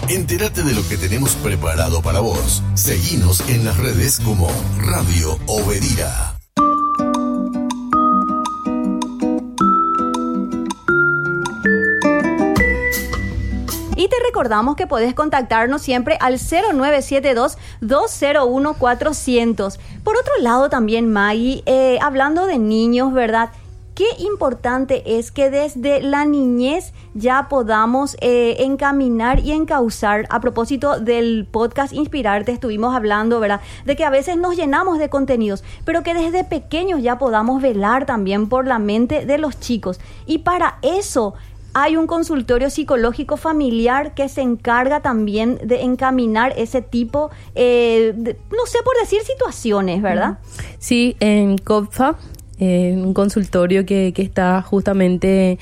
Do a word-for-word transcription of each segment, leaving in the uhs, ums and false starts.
Entérate de lo que tenemos preparado para vos. Seguinos en las redes como Radio Obedira. Y te recordamos que podés contactarnos siempre al cero nueve siete dos, dos cero uno, cuatro cero cero. Por otro lado también, Maggie, eh, hablando de niños, ¿verdad? Qué importante es que desde la niñez ya podamos eh, encaminar y encauzar. A propósito del podcast Inspirarte, estuvimos hablando, ¿verdad?, de que a veces nos llenamos de contenidos, pero que desde pequeños ya podamos velar también por la mente de los chicos. Y para eso hay un consultorio psicológico familiar que se encarga también de encaminar ese tipo, eh, de, no sé por decir, situaciones, ¿verdad? Sí, en COPFA, eh, un consultorio que, que está justamente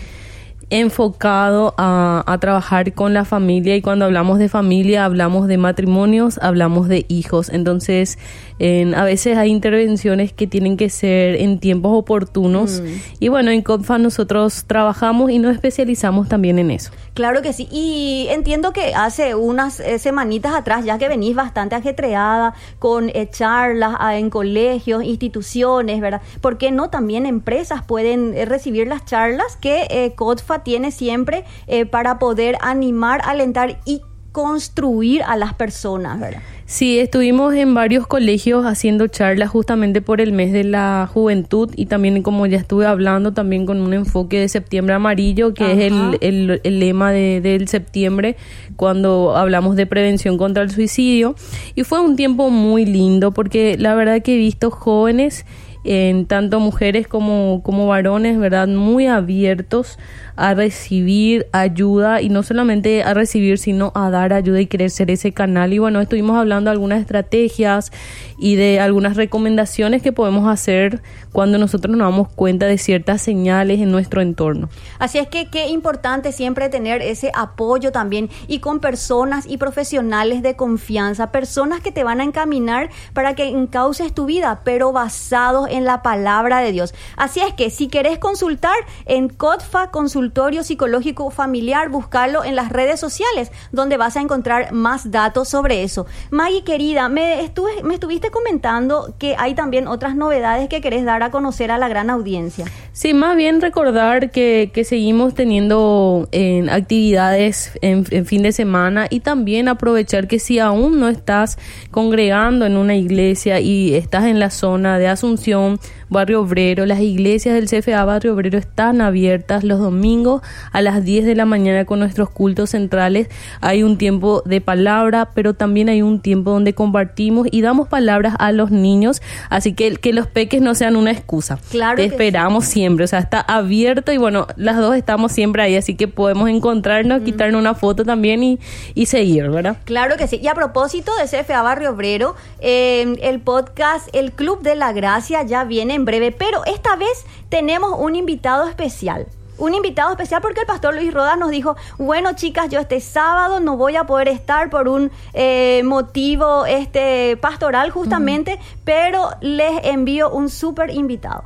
enfocado a, a trabajar con la familia, y cuando hablamos de familia hablamos de matrimonios, hablamos de hijos. Entonces en, a veces hay intervenciones que tienen que ser en tiempos oportunos, mm. y bueno, en COPFA nosotros trabajamos y nos especializamos también en eso. Claro que sí, y entiendo que hace unas eh, semanitas atrás, ya que venís bastante ajetreada con eh, charlas ah, en colegios, instituciones, ¿verdad? ¿Por qué no también empresas pueden eh, recibir las charlas que eh, COPFA tiene siempre eh, para poder animar, alentar y construir a las personas, ¿verdad? Sí, estuvimos en varios colegios haciendo charlas justamente por el mes de la juventud, y también, como ya estuve hablando, también con un enfoque de septiembre amarillo, que Ajá. es el, el, el lema de, del septiembre, cuando hablamos de prevención contra el suicidio. Y fue un tiempo muy lindo, porque la verdad que he visto jóvenes, en tanto mujeres como, como varones, ¿verdad?, muy abiertos a recibir ayuda, y no solamente a recibir, sino a dar ayuda y querer ser ese canal. Y bueno, estuvimos hablando de algunas estrategias y de algunas recomendaciones que podemos hacer cuando nosotros nos damos cuenta de ciertas señales en nuestro entorno. Así es que qué importante siempre tener ese apoyo también, y con personas y profesionales de confianza, personas que te van a encaminar para que encauces tu vida, pero basados en la palabra de Dios. Así es que si querés consultar en COPFA, Consultorio Psicológico Familiar, búscalo en las redes sociales, donde vas a encontrar más datos sobre eso. Maggie, querida, me, estuve, me estuviste comentando que hay también otras novedades que querés dar a conocer a la gran audiencia. Sí, más bien recordar que, que seguimos teniendo en actividades en, en fin de semana, y también aprovechar que si aún no estás congregando en una iglesia y estás en la zona de Asunción, Barrio Obrero, las iglesias del C F A Barrio Obrero están abiertas los domingos a las diez de la mañana con nuestros cultos centrales. Hay un tiempo de palabra, pero también hay un tiempo donde compartimos y damos palabras a los niños, así que que los peques no sean una excusa. Claro, te esperamos sí. siempre, o sea, está abierto, y bueno, las dos estamos siempre ahí, así que podemos encontrarnos, mm. quitarnos una foto también y, y seguir, ¿verdad? Claro que sí. Y a propósito de C F A Barrio Obrero, eh, el podcast El Club de la Gracia ya viene en breve, pero esta vez tenemos un invitado especial. Un invitado especial porque el pastor Luis Rodas nos dijo, bueno, chicas, yo este sábado no voy a poder estar por un eh, motivo este pastoral justamente, mm. pero les envío un súper invitado.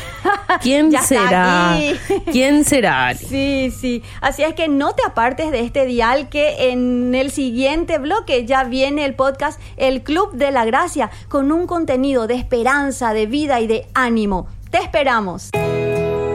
¿Quién será? ¿Quién será? Sí, sí. Así es que no te apartes de este dial, que en el siguiente bloque ya viene el podcast El Club de la Gracia, con un contenido de esperanza, de vida y de ánimo. Te esperamos.